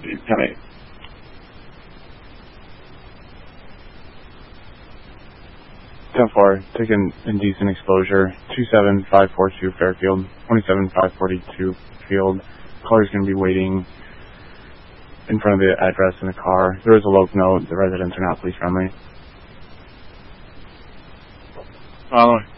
10-8. Taking indecent exposure, 27542 Fairfield, 27542 Field. Caller's going to be waiting in front of the address in the car. There is a local note. The residents are not police friendly. Following.